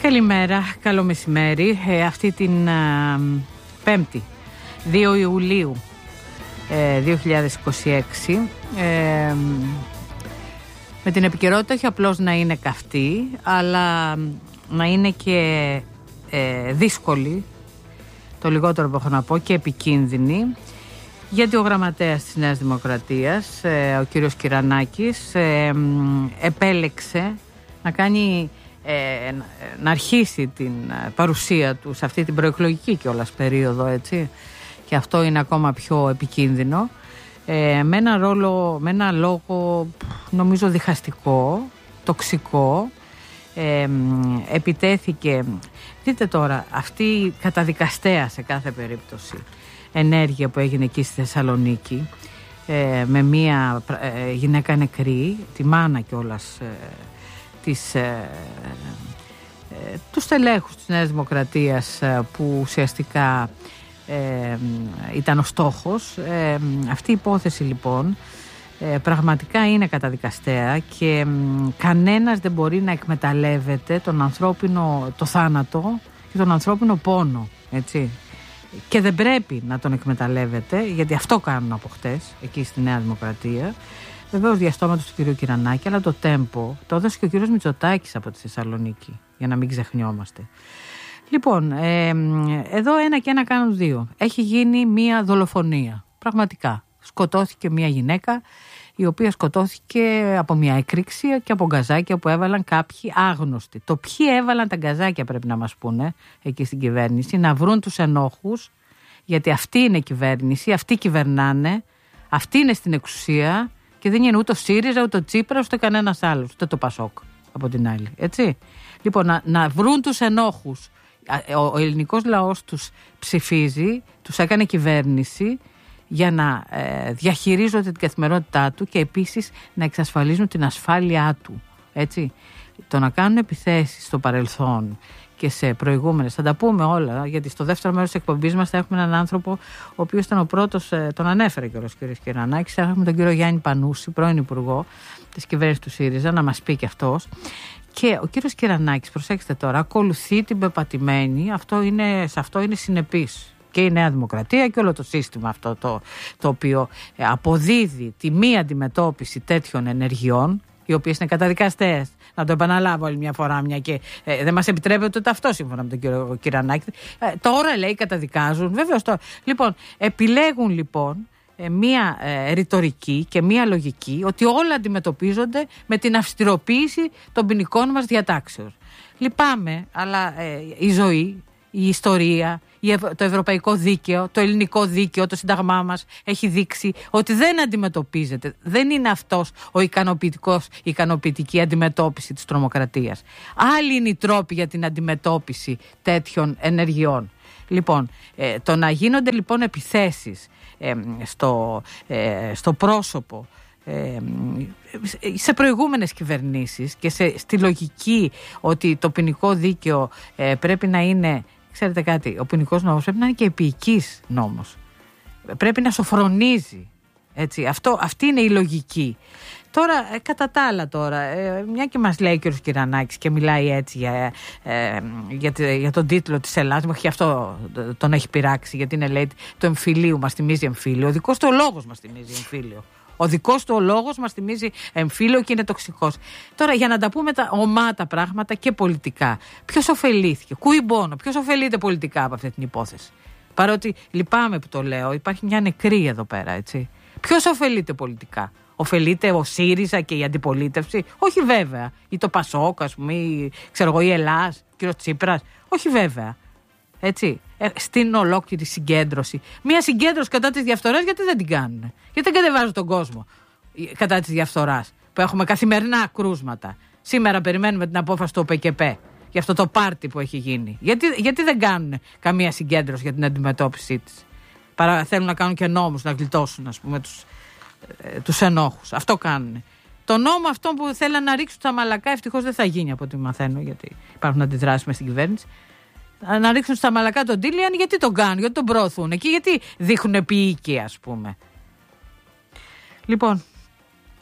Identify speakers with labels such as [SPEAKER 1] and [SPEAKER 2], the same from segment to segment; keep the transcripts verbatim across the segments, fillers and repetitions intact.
[SPEAKER 1] Καλημέρα, καλό μεσημέρι. Ε, αυτή την α, Πέμπτη, δύο Ιουλίου ε, δύο χιλιάδες είκοσι έξι, ε, με την επικαιρότητα όχι απλώς να είναι καυτή, αλλά να είναι και ε, δύσκολη, το λιγότερο που έχω να πω, και επικίνδυνη, γιατί ο γραμματέας της Νέας Δημοκρατίας, ε, ο κύριος Κυρανάκης, ε, επέλεξε να κάνει Ε, να αρχίσει την παρουσία του σε αυτή την προεκλογική κιόλας περίοδο, έτσι, και αυτό είναι ακόμα πιο επικίνδυνο, ε, με ένα ρόλο, με ένα λόγο νομίζω διχαστικό, τοξικό. ε, επιτέθηκε, δείτε τώρα, αυτή η καταδικαστέα σε κάθε περίπτωση ενέργεια που έγινε εκεί στη Θεσσαλονίκη, ε, με μία ε, γυναίκα νεκρή, τη μάνα κιόλας, ε, Της, ε, ε, τους τελέχους της Νέας Δημοκρατίας, ε, που ουσιαστικά ε, ήταν ο στόχος. Ε, αυτή η υπόθεση λοιπόν ε, πραγματικά είναι καταδικαστέα και ε, κανένας δεν μπορεί να εκμεταλλεύεται τον ανθρώπινο, το θάνατο και τον ανθρώπινο πόνο, έτσι. Και δεν πρέπει να τον εκμεταλλεύεται, γιατί αυτό κάνουν από χτες εκεί στη Νέα Δημοκρατία. Βεβαίως διαστόματος του κυρίου Κυρανάκη, αλλά το τέμπο το έδωσε και ο κύριος Μητσοτάκης από τη Θεσσαλονίκη, για να μην ξεχνιόμαστε. Λοιπόν, ε, εδώ ένα και ένα κάνουν δύο. Έχει γίνει μία δολοφονία. Πραγματικά. Σκοτώθηκε μία γυναίκα, η οποία σκοτώθηκε από μία έκρηξη και από γκαζάκια που έβαλαν κάποιοι άγνωστοι. Το ποιοι έβαλαν τα γκαζάκια πρέπει να μας πούνε εκεί στην κυβέρνηση, να βρουν τους ενόχους, γιατί αυτή είναι η κυβέρνηση, αυτοί κυβερνάνε, αυτοί είναι στην εξουσία. Και δεν είναι ούτε ο ΣΥΡΙΖΑ, ούτε ο Τσίπρας, ούτε κανένας άλλος, ούτε το ΠΑΣΟΚ από την άλλη. Έτσι. Λοιπόν, να, να βρουν τους ενόχους. Ο, ο ελληνικός λαός τους ψηφίζει, τους έκανε κυβέρνηση για να ε, διαχειρίζονται την καθημερινότητά του και επίσης να εξασφαλίζουν την ασφάλειά του. Έτσι. Το να κάνουν επιθέσεις στο παρελθόν και σε προηγούμενες, θα τα πούμε όλα, γιατί στο δεύτερο μέρος της εκπομπής μας θα έχουμε έναν άνθρωπο ο οποίος ήταν ο πρώτος, τον ανέφερε και ο κ. Κυρανάκης. Θα έχουμε τον κύριο Γιάννη Πανούση, πρώην Υπουργό της κυβέρνησης του ΣΥΡΙΖΑ, να μας πει και αυτός. Και ο κύριος Κυρανάκης, προσέξτε τώρα, ακολουθεί την πεπατημένη, αυτό είναι, σε αυτό είναι συνεπής και η Νέα Δημοκρατία και όλο το σύστημα αυτό το, το οποίο αποδίδει τη μη αντιμετώπιση τέτοιων ενεργειών, οι οποίες είναι καταδικαστές. Να το επαναλάβω άλλη μια φορά, μια και ε, δεν μας επιτρέπεται ούτε αυτό σύμφωνα με τον κύριο Κυρανάκη. Ε, τώρα λέει καταδικάζουν, βέβαιως τώρα. Λοιπόν, επιλέγουν λοιπόν ε, μια ε, ρητορική και μια λογική ότι όλα αντιμετωπίζονται με την αυστηροποίηση των ποινικών μας διατάξεων. Λυπάμαι, αλλά ε, η ζωή, η ιστορία, το ευρωπαϊκό δίκαιο, το ελληνικό δίκαιο, το σύνταγμά μας έχει δείξει ότι δεν αντιμετωπίζεται. Δεν είναι αυτός ο ικανοποιητικός, η ικανοποιητική αντιμετώπιση της τρομοκρατίας. Άλλοι είναι οι τρόποι για την αντιμετώπιση τέτοιων ενεργειών. Λοιπόν, ε, το να γίνονται λοιπόν επιθέσεις ε, στο, ε, στο πρόσωπο ε, σε προηγούμενες κυβερνήσεις και σε, στη λογική ότι το ποινικό δίκαιο ε, πρέπει να είναι, ξέρετε κάτι, ο ποινικός νόμος πρέπει να είναι και επίοικης νόμος. Πρέπει να σοφρονίζει. Έτσι. Αυτό, αυτή είναι η λογική. Τώρα, ε, κατά τα άλλα τώρα, ε, μια και μας λέει ο κ. Κυρανάκης και μιλάει έτσι για, ε, για, για τον τίτλο της Ελλάδας, και αυτό τον έχει πειράξει, γιατί είναι, λέει, το εμφυλίου μας θυμίζει εμφύλιο. Ο δικός του ο λόγος μας θυμίζει εμφύλιο. Ο δικός του ο λόγος μας θυμίζει εμφύλιο και είναι τοξικός. Τώρα, για να τα πούμε τα ομά τα πράγματα και πολιτικά, ποιος ωφελήθηκε, κούι μπόνο, ποιος ωφελείται πολιτικά από αυτή την υπόθεση? Παρότι λυπάμαι που το λέω, υπάρχει μια νεκρή εδώ πέρα, έτσι. Ποιος ωφελείται πολιτικά? Ωφελείται ο ΣΥΡΙΖΑ και η αντιπολίτευση? Όχι βέβαια. Ή το ΠΑΣΟΚ, ας πούμε, ή ξέρω εγώ, η Ελλάς, ο κ. Τσίπρας? Όχι βέβαια. Έτσι. Ε, στην ολόκληρη συγκέντρωση. Μια συγκέντρωση κατά της διαφθοράς, γιατί δεν την κάνουν? Γιατί δεν κατεβάζουν τον κόσμο κατά της διαφθοράς, που έχουμε καθημερινά κρούσματα? Σήμερα περιμένουμε την απόφαση του ΟΠΕΚΕΠ για αυτό το πάρτι που έχει γίνει. Γιατί, γιατί δεν κάνουν καμία συγκέντρωση για την αντιμετώπιση της? Παρά θέλουν να κάνουν και νόμους να γλιτώσουν, ας πούμε, τους, ε, τους ενόχους. Αυτό κάνουν. Το νόμο αυτό που θέλουν να ρίξουν τα μαλακά, ευτυχώς δεν θα γίνει από ό,τι μαθαίνω, γιατί υπάρχουν αντιδράσεις μες στην κυβέρνηση. Να ρίξουν στα μαλακά τον Τίλιαν, γιατί τον κάνουν, γιατί τον προωθούν εκεί, γιατί δείχνουν επίοικοι, ας πούμε. Λοιπόν,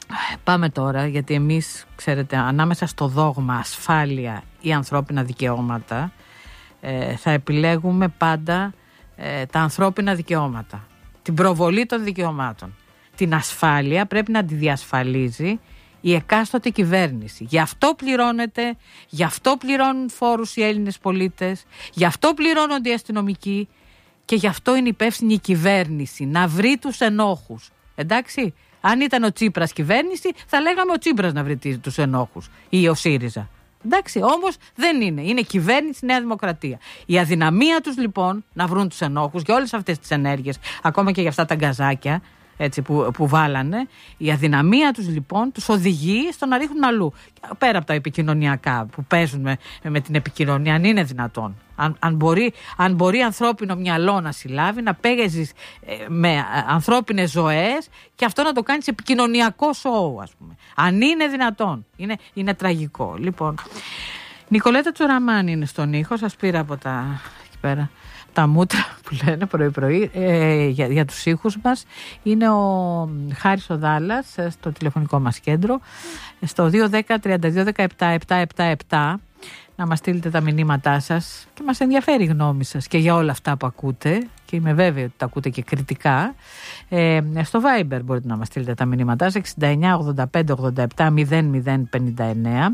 [SPEAKER 1] Πάμε τώρα, γιατί εμείς, ξέρετε, ανάμεσα στο δόγμα ασφάλεια ή ανθρώπινα δικαιώματα, ε, θα επιλέγουμε πάντα ε, τα ανθρώπινα δικαιώματα, την προβολή των δικαιωμάτων. Την ασφάλεια πρέπει να τη διασφαλίζει η εκάστοτε κυβέρνηση. Γι' αυτό πληρώνεται, γι' αυτό πληρώνουν φόρους οι Έλληνες πολίτες, γι' αυτό πληρώνονται οι αστυνομικοί και γι' αυτό είναι υπεύθυνη η κυβέρνηση να βρει τους ενόχους. Εντάξει, αν ήταν ο Τσίπρας κυβέρνηση θα λέγαμε ο Τσίπρας να βρει τους ενόχους ή ο ΣΥΡΙΖΑ. Εντάξει, όμως δεν είναι. Είναι κυβέρνηση Νέα Δημοκρατία. Η αδυναμία τους λοιπόν να βρουν τους ενόχους για όλες αυτές τις ενέργειες, ακόμα και για αυτά τα γκαζάκια, έτσι, που, που βάλανε, η αδυναμία τους λοιπόν τους οδηγεί στο να ρίχνουν αλλού. Πέρα από τα επικοινωνιακά που παίζουν με, με την επικοινωνία, αν είναι δυνατόν. Αν, αν, μπορεί, αν μπορεί ανθρώπινο μυαλό να συλλάβει, να παίζεις ε, με ε, ανθρώπινες ζωές και αυτό να το κάνεις επικοινωνιακό σοου, ας πούμε. Αν είναι δυνατόν. Είναι, είναι τραγικό. Λοιπόν, Νικολέτα Τσουραμάνη είναι στον ήχο, σας πήρα από τα εκεί πέρα. Τα μούτρα που λένε πρωί-πρωί ε, για, για τους ήχους μας. Είναι ο Χάρης ο Δάλλας στο τηλεφωνικό μας κέντρο στο δύο ένα μηδέν τρία δύο ένα επτά επτά επτά επτά να μας στείλετε τα μηνύματά σας και μας ενδιαφέρει η γνώμη σας και για όλα αυτά που ακούτε και είμαι βέβαιη ότι τα ακούτε και κριτικά. Ε, στο Viber μπορείτε να μας στείλετε τα μηνύματά σας εξήντα εννιά ογδόντα πέντε ογδόντα επτά μηδέν μηδέν πενήντα εννέα.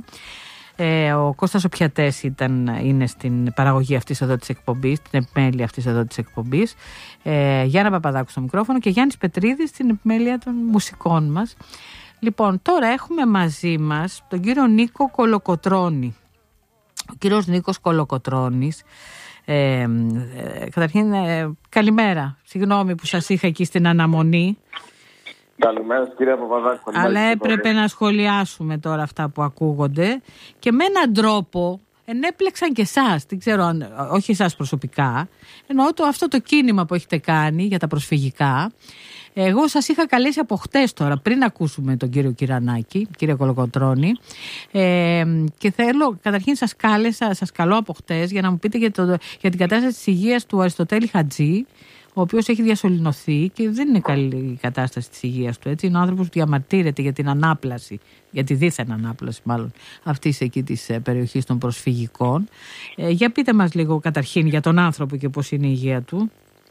[SPEAKER 1] Ε, ο Κώστας ο Πιατές ήταν, είναι στην παραγωγή αυτής εδώ της εκπομπής, την επιμέλεια αυτής εδώ της εκπομπής, ε, Γιάννα Παπαδάκου στο μικρόφωνο και Γιάννης Πετρίδης στην επιμέλεια των μουσικών μας. Λοιπόν, τώρα έχουμε μαζί μας τον κύριο Νίκο Κολοκοτρώνη. Ο κύριος Νίκος Κολοκοτρώνης, ε, ε, καταρχήν ε, καλημέρα, συγγνώμη που σας είχα εκεί στην αναμονή.
[SPEAKER 2] Καλημέρα κύριε Παπαδάκου.
[SPEAKER 1] Αλλά έπρεπε να σχολιάσουμε τώρα αυτά που ακούγονται και με έναν τρόπο ενέπλεξαν και εσάς, δεν ξέρω αν, όχι εσάς προσωπικά, εννοώ το, αυτό το κίνημα που έχετε κάνει για τα προσφυγικά. Εγώ σας είχα καλέσει από χτες τώρα, πριν ακούσουμε τον κύριο Κυρανάκη, κύριο Κολοκοτρώνη, ε, και θέλω, καταρχήν σας κάλεσα, σας καλώ από χτες για να μου πείτε για, το, για την κατάσταση της υγείας του Αριστοτέλη Χατζή, ο οποίος έχει διασωληνωθεί και δεν είναι καλή η κατάσταση της υγείας του. Έτσι. Είναι ο άνθρωπος που διαμαρτύρεται για την ανάπλαση, για τη δίθεν ανάπλαση μάλλον αυτής εκεί της περιοχής των προσφυγικών. Ε, για πείτε μας λίγο καταρχήν για τον άνθρωπο και πώς είναι η υγεία του.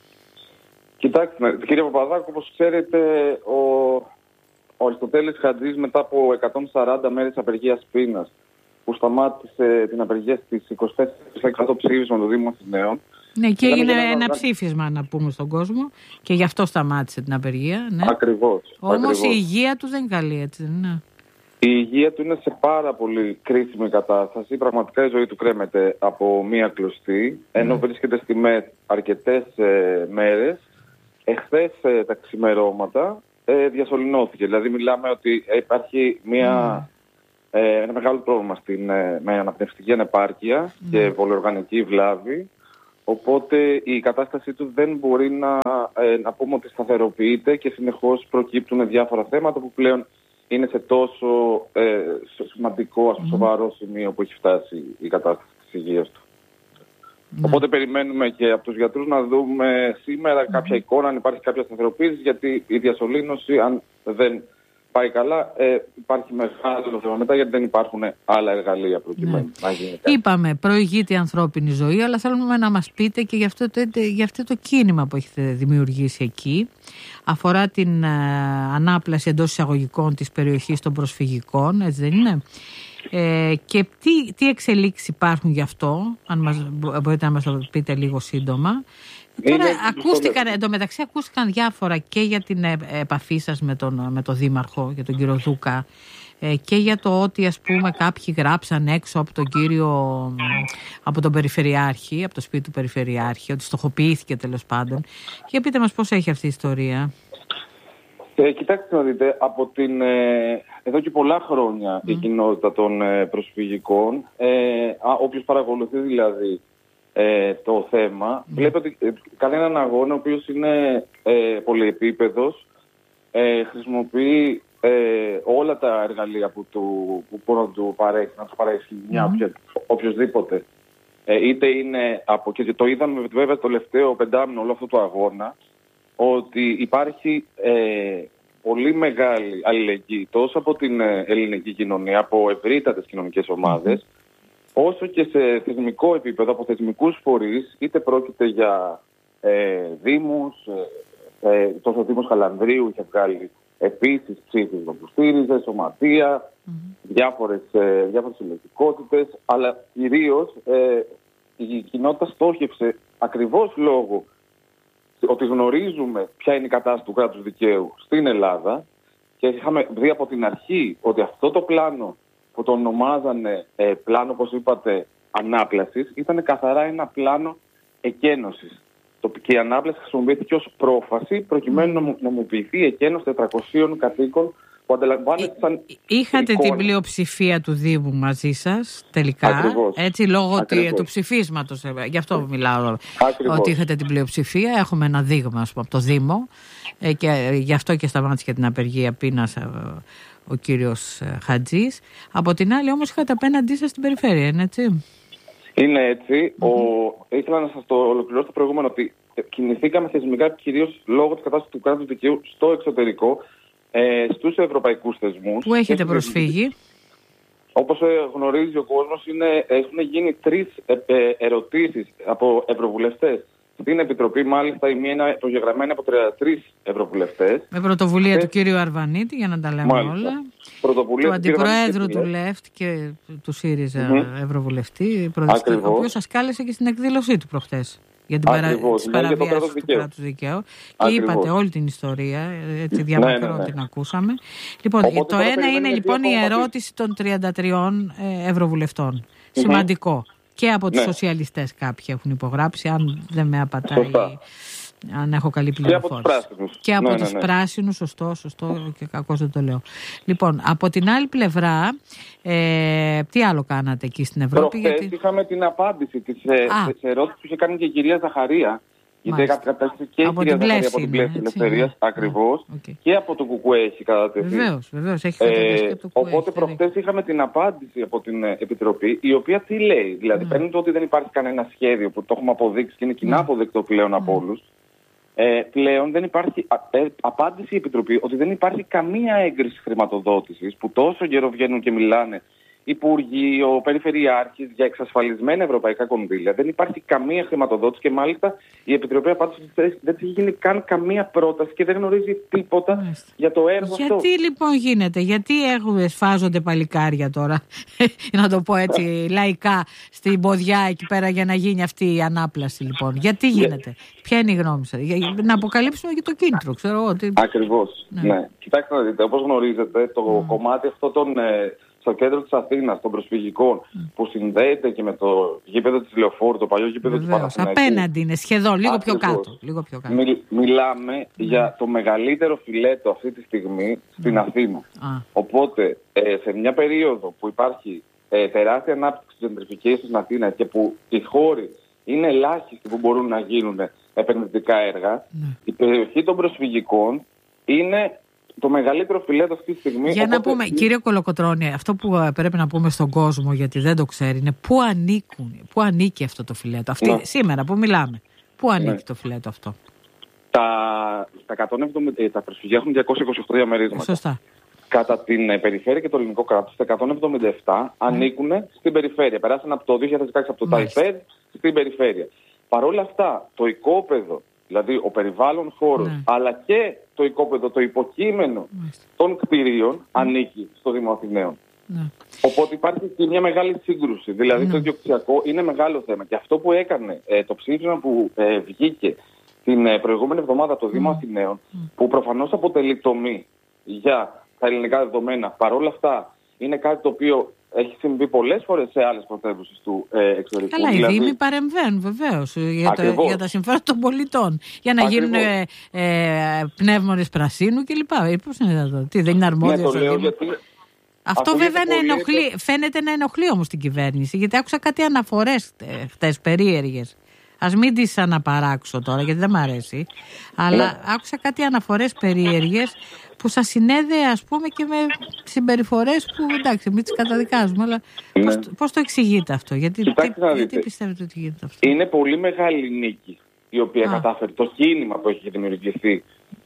[SPEAKER 2] Κοιτάξτε, κύριε Παπαδάκου, όπως ξέρετε, ο, ο Αριστοτέλης Χατζής μετά από εκατόν σαράντα μέρες απεργίας πείνας που σταμάτησε την απεργία στις είκοσι τέσσερα τοις εκατό ψήφισμα του Δήμου Αθηναίων.
[SPEAKER 1] Ναι, και έγινε ένα, ένα ψήφισμα να πούμε στον κόσμο και γι' αυτό σταμάτησε την απεργία. Ναι.
[SPEAKER 2] Ακριβώς.
[SPEAKER 1] Όμως
[SPEAKER 2] ακριβώς.
[SPEAKER 1] Η υγεία του δεν είναι καλή, έτσι δεν είναι?
[SPEAKER 2] Η υγεία του είναι σε πάρα πολύ κρίσιμη κατάσταση. Πραγματικά η ζωή του κρέμεται από μία κλωστή, ενώ mm. βρίσκεται στη ΜΕΘ αρκετές ε, μέρες. Εχθές ε, τα ξημερώματα ε, διασωληνώθηκε. Δηλαδή μιλάμε ότι υπάρχει μία, mm. ε, ένα μεγάλο πρόβλημα στην, ε, με αναπνευστική ανεπάρκεια mm. και πολυοργανική βλάβη. Οπότε η κατάστασή του δεν μπορεί να, ε, να πούμε ότι σταθεροποιείται και συνεχώς προκύπτουν διάφορα θέματα που πλέον είναι σε τόσο ε, σημαντικό, ας πούμε, σοβαρό σημείο που έχει φτάσει η κατάσταση της υγείας του. Mm. Οπότε περιμένουμε και από τους γιατρούς να δούμε σήμερα κάποια εικόνα, αν υπάρχει κάποια σταθεροποίηση, γιατί η διασωλήνωση, αν δεν πάει καλά, ε, υπάρχει μεγάλο θέμα μετά, γιατί δεν υπάρχουν άλλα εργαλεία προκειμένου ναι. να γίνει κάτι.
[SPEAKER 1] Είπαμε, προηγείται η ανθρώπινη ζωή, αλλά θέλουμε να μας πείτε και για αυτό το, για αυτό το κίνημα που έχετε δημιουργήσει εκεί. Αφορά την ε, ανάπλαση εντός εισαγωγικών της περιοχής των προσφυγικών, έτσι δεν είναι? Ε, και τι, τι εξελίξεις υπάρχουν γι' αυτό, αν μας, μπορείτε να μας το πείτε λίγο σύντομα. Τώρα ακούστηκαν, εντωμεταξύ ακούστηκαν διάφορα και για την επαφή σας με τον, με τον Δήμαρχο, για τον κύριο Δούκα, και για το ότι ας πούμε κάποιοι γράψαν έξω από τον κύριο, από τον Περιφερειάρχη, από το σπίτι του Περιφερειάρχη, ότι στοχοποιήθηκε τέλος πάντων. Και πείτε μας πώς έχει αυτή η ιστορία.
[SPEAKER 2] Ε, κοιτάξτε να δείτε, από την, ε, εδώ και πολλά χρόνια mm. η κοινότητα των ε, προσφυγικών, ε, α, όποιος παρακολουθεί δηλαδή ε, το θέμα, mm. βλέπει ότι ε, κάνει έναν αγώνα ο οποίος είναι ε, πολυεπίπεδος, ε, χρησιμοποιεί ε, όλα τα εργαλεία που, του, που μπορεί να του παρέχει, να του παρέχει μια mm. οποιοδήποτε. Ε, είτε είναι από, και το είδαμε βέβαια το τελευταίο πεντάμινο όλο αυτό το αγώνα, ότι υπάρχει ε, πολύ μεγάλη αλληλεγγύη τόσο από την ελληνική κοινωνία, από ευρύτατες κοινωνικές ομάδες, όσο και σε θεσμικό επίπεδο, από θεσμικούς φορείς, είτε πρόκειται για ε, δήμους, ε, ε, τόσο ο Δήμος Χαλανδρίου είχε βγάλει επίσης ψήφισμα που στήριζε, σωματεία, mm-hmm. διάφορες, ε, διάφορες συλλογικότητες, αλλά κυρίως ε, η κοινότητα στόχευσε ακριβώς λόγω ότι γνωρίζουμε ποια είναι η κατάσταση του κράτους δικαίου στην Ελλάδα και είχαμε δει από την αρχή ότι αυτό το πλάνο που το ονομάζανε ε, πλάνο, όπως είπατε, ανάπλασης, ήταν καθαρά ένα πλάνο εκένωσης. Και η ανάπλαση χρησιμοποιήθηκε ως πρόφαση προκειμένου mm. να νομοποιηθεί η εκένωση τετρακοσίων κατοίκων που αντιλαμβάνεται σαν
[SPEAKER 1] Είχατε
[SPEAKER 2] εικόνα.
[SPEAKER 1] Την πλειοψηφία του Δήμου μαζί σας τελικά,
[SPEAKER 2] Ακριβώς.
[SPEAKER 1] έτσι, λόγω
[SPEAKER 2] Ακριβώς.
[SPEAKER 1] του ψηφίσματος, γι' αυτό μιλάω,
[SPEAKER 2] Ακριβώς.
[SPEAKER 1] ότι είχατε την πλειοψηφία. Έχουμε ένα δείγμα, ας πούμε, από το Δήμο και γι' αυτό και σταμάτησε και την απεργία πείνας ο κύριος Χατζής. Από την άλλη όμως είχατε απέναντί σας την περιφέρεια, είναι έτσι?
[SPEAKER 2] Είναι έτσι. Mm-hmm. Ο... Ήθελα να σας το ολοκληρώσω το προηγούμενο ότι κινηθήκαμε θεσμικά κυρίως λόγω της κατάστασης του κράτους δικαίου στο εξωτερικό, ε, στους ευρωπαϊκούς θεσμούς.
[SPEAKER 1] Πού έχετε προσφύγει?
[SPEAKER 2] Όπως γνωρίζει ο κόσμος, είναι, έχουν γίνει τρεις ε, ε, ερωτήσεις από ευρωβουλευτές. Στην Επιτροπή, μάλιστα, η μία είναι προγεγραμμένη από τριάντα τρεις ευρωβουλευτές.
[SPEAKER 1] Με πρωτοβουλία
[SPEAKER 2] ε,
[SPEAKER 1] του κύριου Αρβανίτη, για να τα λέμε
[SPEAKER 2] μάλιστα.
[SPEAKER 1] όλα.
[SPEAKER 2] Πρωτοβουλία
[SPEAKER 1] του Αντιπροέδρου του ΛΕΦΤ και του ΣΥΡΙΖΑ mm-hmm. Ευρωβουλευτή, ο οποίος σας κάλεσε και στην εκδήλωσή του προχθές για την παρα... παραβίαση του κράτους δικαίου. Και είπατε όλη την ιστορία, έτσι διαμακρό ναι, ναι, ναι. την ακούσαμε. Λοιπόν, οπότε, το ένα είναι λοιπόν η ερώτηση των τριάντα τριών ε, ευρωβουλευτών. Mm-hmm. Σημαντικό. Και από τους ναι. σοσιαλιστές κάποιοι έχουν υπογράψει, αν δεν με απατάει,
[SPEAKER 2] σωστά.
[SPEAKER 1] αν έχω καλή πληροφόρηση.
[SPEAKER 2] Και από τους πράσινους.
[SPEAKER 1] Και από
[SPEAKER 2] ναι,
[SPEAKER 1] τους
[SPEAKER 2] ναι, ναι.
[SPEAKER 1] πράσινους, σωστό, σωστό και κακώς δεν το λέω. Λοιπόν, από την άλλη πλευρά, ε, τι άλλο κάνατε εκεί στην Ευρώπη?
[SPEAKER 2] Προχθές
[SPEAKER 1] γιατί...
[SPEAKER 2] είχαμε την απάντηση της, της ερώτησης που είχε κάνει και η κυρία Ζαχαρία. Γιατί κατάσταση και
[SPEAKER 1] από
[SPEAKER 2] η κυρία Ζαχαρία από
[SPEAKER 1] είναι,
[SPEAKER 2] την Πλεύση Ελευθερίας, ναι. ακριβώς,
[SPEAKER 1] okay.
[SPEAKER 2] και από το ΚΚΕ έχει κατατεθεί.
[SPEAKER 1] Βεβαίως, βεβαίως, έχει κατατεθεί
[SPEAKER 2] ε,
[SPEAKER 1] από το ΚΚΕ.
[SPEAKER 2] Οπότε προχθές είχαμε την απάντηση από την Επιτροπή, η οποία τι λέει? Δηλαδή, mm. παίρνει το ότι δεν υπάρχει κανένα σχέδιο που το έχουμε αποδείξει και είναι κοινά mm. αποδεκτό πλέον mm. από όλους. Ε, πλέον δεν υπάρχει ε, απάντηση η Επιτροπή ότι δεν υπάρχει καμία έγκριση χρηματοδότησης που τόσο καιρό βγαίνουν και μιλάνε υπουργοί, ο Περιφερειάρχης για εξασφαλισμένα ευρωπαϊκά κονδύλια. Δεν υπάρχει καμία χρηματοδότηση και μάλιστα η Επιτροπή απάντησε ότι δεν έχει γίνει καν καμία πρόταση και δεν γνωρίζει τίποτα Μάλιστα. για το έργο
[SPEAKER 1] γιατί,
[SPEAKER 2] αυτό.
[SPEAKER 1] Γιατί λοιπόν γίνεται, γιατί έχουμε, σφάζονται παλικάρια τώρα, να το πω έτσι λαϊκά, στην ποδιά εκεί πέρα για να γίνει αυτή η ανάπλαση λοιπόν? Γιατί γίνεται? Yeah. Ποια είναι η γνώμη σας? Να αποκαλύψουμε και το κίνητρο, ξέρω εγώ. Ότι...
[SPEAKER 2] Ακριβώς. Ναι. ναι. Κοιτάξτε να δείτε, όπως γνωρίζετε, το mm. κομμάτι αυτό των... Ε, στο κέντρο της Αθήνας, των προσφυγικών, mm. που συνδέεται και με το γήπεδο της Λεωφόρου, το παλιό γήπεδο του Παναθηναϊκού.
[SPEAKER 1] Απέναντι είναι, σχεδόν, λίγο πιο κάτω. Λίγο πιο κάτω.
[SPEAKER 2] Μιλ, μιλάμε mm. για το μεγαλύτερο φιλέτο αυτή τη στιγμή στην mm. Αθήνα. Mm. Οπότε, ε, σε μια περίοδο που υπάρχει ε, τεράστια ανάπτυξη της gentrification στην Αθήνα και που οι χώροι είναι ελάχιστοι που μπορούν να γίνουν επενδυτικά έργα, mm. η περιοχή των προσφυγικών είναι το μεγαλύτερο φιλέτο αυτή τη στιγμή.
[SPEAKER 1] Για οπότε... να πούμε, κύριε Κολοκοτρώνη, αυτό που πρέπει να πούμε στον κόσμο, γιατί δεν το ξέρει, είναι πού ανήκουν, πού ανήκει αυτό το φιλέτο. Αυτή, ναι. Σήμερα που μιλάμε, πού ανήκει ναι. το φιλέτο αυτό?
[SPEAKER 2] Τα, τα, εκατόν εβδομήντα, τα προσφυγεία έχουν διακόσια είκοσι οκτώ διαμερίσματα.
[SPEAKER 1] Σωστά.
[SPEAKER 2] Κατά την περιφέρεια και το ελληνικό κράτος, τα εκατόν εβδομήντα επτά mm. ανήκουν στην περιφέρεια. Περάσαν από το δύο χιλιάδες δεκαέξι από το ΤΑΙΠΕΔ στην περιφέρεια. Παρ' όλα αυτά, το οικόπεδο, δηλαδή ο περιβάλλον χώρος, ναι. αλλά και το οικόπεδο, το υποκείμενο Μάλιστα. των κτηρίων mm. ανήκει στο Δήμο Αθηναίων. Ναι. Οπότε υπάρχει και μια μεγάλη σύγκρουση. Δηλαδή ναι. το ιδιοκτησιακό είναι μεγάλο θέμα. Και αυτό που έκανε ε, το ψήφισμα που ε, βγήκε την ε, προηγούμενη εβδομάδα το Δήμο mm. Αθηναίων, mm. που προφανώς αποτελεί τομή για τα ελληνικά δεδομένα, παρόλα αυτά είναι κάτι το οποίο έχει συμβεί πολλές φορές σε άλλες πρωτεύουσες του ε, εξωτερικού.
[SPEAKER 1] Καλά, δηλαδή... οι Δήμοι παρεμβαίνουν βεβαίως για, για τα συμφέροντα των πολιτών. Για να Ακριβώς. γίνουν ε, ε, πνεύμονες πρασίνου κλπ. Ε, πώς είναι εδώ, τι δεν είναι αρμόδιος
[SPEAKER 2] ναι,
[SPEAKER 1] ο Δήμος. Γιατί... Αυτό βέβαια να ενοχλεί, είναι... φαίνεται να ενοχλεί όμως την κυβέρνηση, γιατί άκουσα κάτι αναφορές χτες περίεργες. Ας μην τις αναπαράξω τώρα γιατί δεν μ' αρέσει, αλλά ναι. άκουσα κάτι αναφορές περίεργες που σας συνέδεε ας πούμε και με συμπεριφορές που εντάξει μην τις καταδικάζουμε, αλλά ναι. πώς, πώς το εξηγείτε αυτό? Γιατί, τι, γιατί πιστεύετε ότι γίνεται αυτό?
[SPEAKER 2] Είναι πολύ μεγάλη νίκη η οποία Α. κατάφερε, το κίνημα που έχει δημιουργηθεί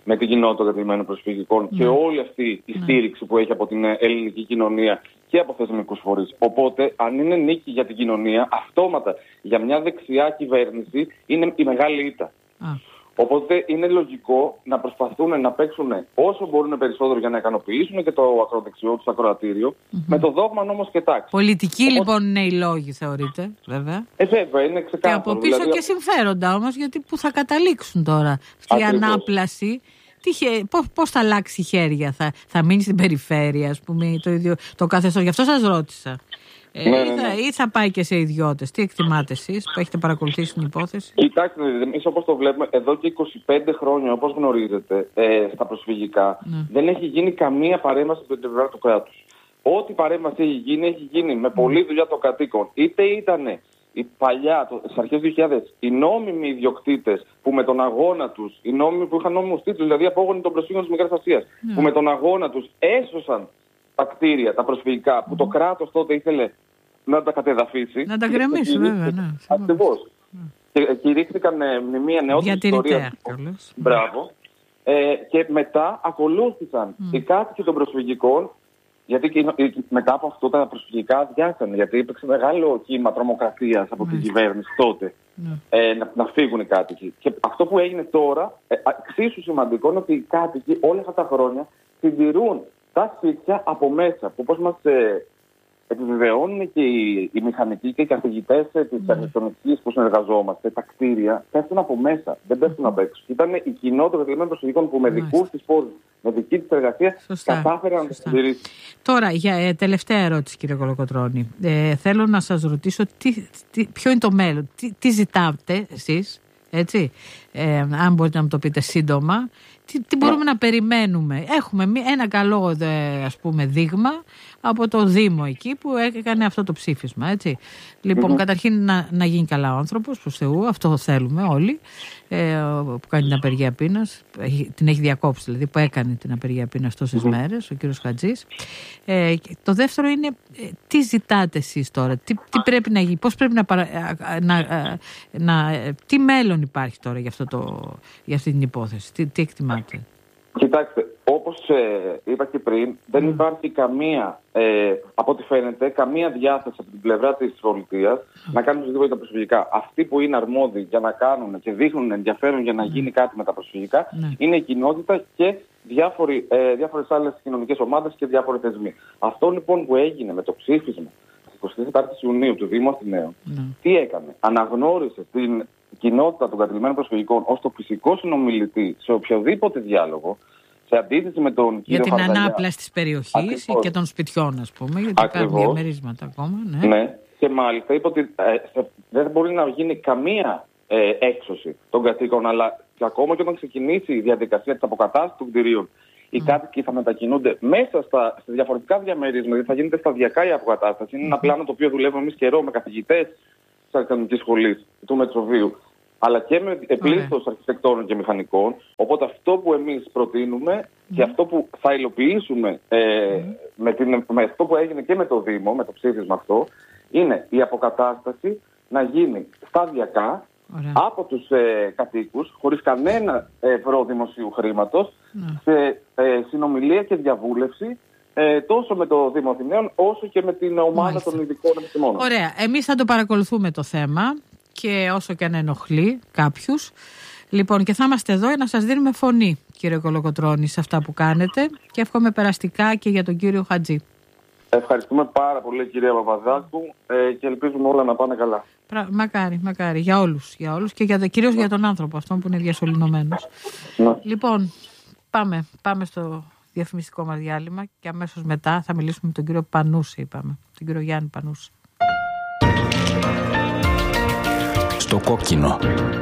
[SPEAKER 2] με την κοινότητα των κατηλημένων προσφυγικών mm. και όλη αυτή η στήριξη mm. που έχει από την ελληνική κοινωνία και από θεσμικούς φορείς. Οπότε, αν είναι νίκη για την κοινωνία, αυτόματα για μια δεξιά κυβέρνηση είναι η μεγάλη ήττα. Mm. Οπότε είναι λογικό να προσπαθούν να παίξουν όσο μπορούν περισσότερο για να ικανοποιήσουν και το ακροδεξιό του ακροατήριο, mm-hmm. με το δόγμα νόμος και τάξη.
[SPEAKER 1] Πολιτικοί Οπότε... λοιπόν είναι οι λόγοι, θεωρείτε, βέβαια.
[SPEAKER 2] Ε, βέβαια, είναι ξεκάθαρο.
[SPEAKER 1] Και από πίσω δηλαδή... και συμφέροντα όμως, γιατί που θα καταλήξουν τώρα αυτή η ανάπλαση. Πώς, πώς θα αλλάξει χέρια, θα, θα μείνει στην περιφέρεια, ας πούμε, το ίδιο το καθεστώς. Γι' αυτό σας ρώτησα. Ε, ναι, ναι, ναι. Ή, θα, ή θα πάει και σε ιδιώτες. Τι εκτιμάτε εσείς που έχετε παρακολουθήσει την υπόθεση?
[SPEAKER 2] Κοιτάξτε, εμείς όπως το βλέπουμε εδώ και είκοσι πέντε χρόνια, όπως γνωρίζετε, ε, στα προσφυγικά, ναι. δεν έχει γίνει καμία παρέμβαση από την πλευρά του κράτους. Ό,τι παρέμβαση έχει γίνει, έχει γίνει με πολλή δουλειά των κατοίκων. Είτε ήταν οι παλιά, στις αρχές του δύο χιλιάδες, οι νόμιμοι ιδιοκτήτες που με τον αγώνα τους, οι νόμιμοι που είχαν νόμιμους τίτλους, δηλαδή απόγονοι των προσφύγων της Μικράς Ασίας, ναι. που με τον αγώνα τους έσωσαν τα κτίρια, τα προσφυγικά, που το κράτος τότε ήθελε να τα κατεδαφίσει.
[SPEAKER 1] Να τα γκρεμίσει, βέβαια. Ναι,
[SPEAKER 2] ακριβώς. Ναι. Και κηρύχθηκαν ε, μνημεία νεότερης ιστορίας. Μπράβο. Ε, και μετά ακολούθησαν mm. οι κάτοικοι των προσφυγικών, γιατί και, μετά από αυτό τα προσφυγικά διάσανε, γιατί υπήρξε μεγάλο κύμα τρομοκρατίας από mm. την κυβέρνηση τότε. Mm. Ε, να, να φύγουν οι κάτοικοι. Και αυτό που έγινε τώρα, ε, εξίσου σημαντικό, είναι ότι οι κάτοικοι όλα αυτά τα χρόνια συντηρούν τα σπίτια από μέσα, που όπως μας ε, επιβεβαιώνουν και οι, οι μηχανικοί και οι καθηγητές ε, της mm. αρχιτεκτονικής που συνεργαζόμαστε, τα κτίρια πέφτουν από μέσα, δεν πέφτουν mm. απ' έξω. Ήταν η κοινότητα των κατηλημένων προσφυγικών που με δικούς της πόρους, με δική της εργασία, κατάφεραν να τα συντηρήσουν.
[SPEAKER 1] Τώρα, για ε, τελευταία ερώτηση, κύριε Κολοκοτρώνη. Ε, θέλω να σας ρωτήσω τι, τι, ποιο είναι το μέλλον, τι, τι ζητάτε εσείς, έτσι, ε, αν μπορείτε να μου το πείτε σύντομα. Τι, τι μπορούμε yeah. να περιμένουμε? Έχουμε ένα καλό ε, ας πούμε δείγμα από το Δήμο εκεί που έκανε αυτό το ψήφισμα, έτσι. Λοιπόν, mm-hmm. καταρχήν να, να γίνει καλά ο άνθρωπος προς Θεού, αυτό θέλουμε όλοι, ε, που κάνει την απεργία πείνας, την έχει διακόψει δηλαδή, που έκανε την απεργία πείνας τόσες mm-hmm. μέρες, ο κύριος Χατζής. Ε, το δεύτερο είναι, ε, τι ζητάτε εσείς τώρα, τι, τι πρέπει να γίνει, πώς πρέπει να, παρα, να, να, να τι μέλλον υπάρχει τώρα για, αυτό το, για αυτή την υπόθεση, τι, τι εκτιμάτε?
[SPEAKER 2] Κοιτάξτε, όπως ε, είπα και πριν, δεν mm. υπάρχει καμία, ε, από ό,τι φαίνεται, καμία διάθεση από την πλευρά της πολιτείας mm. να κάνουν οτιδήποτε τα προσφυγικά. Αυτοί που είναι αρμόδιοι για να κάνουν και δείχνουν ενδιαφέρον για να mm. γίνει κάτι με τα προσφυγικά mm. είναι η κοινότητα και διάφοροι, ε, διάφορες άλλες κοινωνικές ομάδες και διάφοροι θεσμοί. Αυτό λοιπόν που έγινε με το ψήφισμα στις εικοστή τέταρτη Ιουνίου του Δήμου Αθηναίων, mm. τι έκανε? Αναγνώρισε την κοινότητα των κατηλημένων προσφυγικών ως το φυσικό συνομιλητή σε οποιοδήποτε διάλογο, σε αντίθεση με τον κύριο
[SPEAKER 1] Φαρδαλιά. Για την ανάπλαση της περιοχής Ακριβώς. και των σπιτιών, ας πούμε, γιατί υπάρχουν διαμερίσματα ακόμα. Ναι.
[SPEAKER 2] ναι. Και μάλιστα είπε ότι ε, δεν μπορεί να γίνει καμία ε, έξωση των κατοίκων, αλλά και ακόμα και όταν ξεκινήσει η διαδικασία της αποκατάστασης των κτηρίων, οι mm. κάτοικοι θα μετακινούνται μέσα στα, στα διαφορετικά διαμερίσματα, δηλαδή θα γίνεται σταδιακά η αποκατάσταση. Είναι mm. ένα πλάνο το οποίο δουλεύουμε εμείς καιρό με καθηγητές της Αρχιτεκτονικής Σχολής του Μετσοβίου, αλλά και με επλήθος okay. αρχιτεκτόνων και μηχανικών. Οπότε αυτό που εμείς προτείνουμε mm. και αυτό που θα υλοποιήσουμε ε, mm. με, την, με αυτό που έγινε και με το Δήμο, με το ψήφισμα αυτό, είναι η αποκατάσταση να γίνει σταδιακά Ωραία. από τους ε, κατοίκους, χωρίς κανένα ευρώ δημοσίου χρήματος, mm. σε ε, συνομιλία και διαβούλευση Ε, τόσο με το Δήμο Αθηναίων όσο και με την ομάδα Μάλιστα. των ειδικών επιστημόνων.
[SPEAKER 1] Ωραία. Εμείς θα το παρακολουθούμε το θέμα και όσο και αν ενοχλεί κάποιους. Λοιπόν, και θα είμαστε εδώ για να σας δίνουμε φωνή, κύριε Κολοκοτρώνη, σε αυτά που κάνετε και εύχομαι περαστικά και για τον κύριο Χατζή.
[SPEAKER 2] Ευχαριστούμε πάρα πολύ, κυρία Παπαδάκου, ε, και ελπίζουμε όλα να πάνε καλά.
[SPEAKER 1] Πρα... Μακάρι, μακάρι. Για όλους. Για όλους και για, κυρίως yeah. για τον άνθρωπο, αυτόν που είναι διασωληνωμένος. Yeah. Λοιπόν, πάμε, πάμε στο διαφημιστικό μας διάλειμμα και αμέσως μετά θα μιλήσουμε με τον κύριο Πανούση, είπαμε. Τον κύριο Γιάννη Πανούση.
[SPEAKER 3] Στο κόκκινο.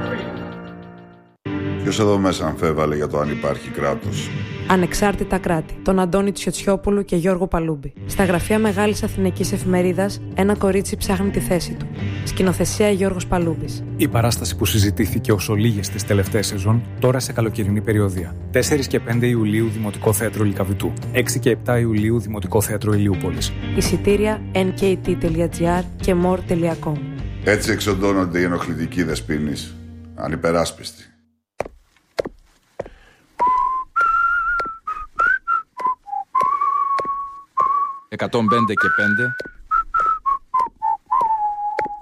[SPEAKER 4] Ποιος εδώ μέσα αμφέβαλε για το αν υπάρχει κράτος?
[SPEAKER 5] Ανεξάρτητα κράτη. Τον Αντώνη Τσιοτσιόπουλου και Γιώργο Παλούμπη. Στα γραφεία Μεγάλης Αθηναϊκής Εφημερίδας, ένα κορίτσι ψάχνει τη θέση του. Σκηνοθεσία Γιώργος Παλούμπης.
[SPEAKER 6] Η παράσταση που συζητήθηκε ως ολίγες τις τελευταίες σεζόν, τώρα σε καλοκαιρινή περιοδία. τέσσερις και πέντε Ιουλίου Δημοτικό Θέατρο Λυκαβητού. έξι και επτά Ιουλίου Δημοτικό Θέατρο Ηλιούπολης.
[SPEAKER 5] Εισιτήρια εν κέι τι τελεία τζι άρ και μορ τελεία κομ.
[SPEAKER 4] Έτσι εξοντώνονται οι ενοχλητικοί δεσποίνεις. Ανυπεράσπιστοι.
[SPEAKER 3] εκατόν πέντε και πέντε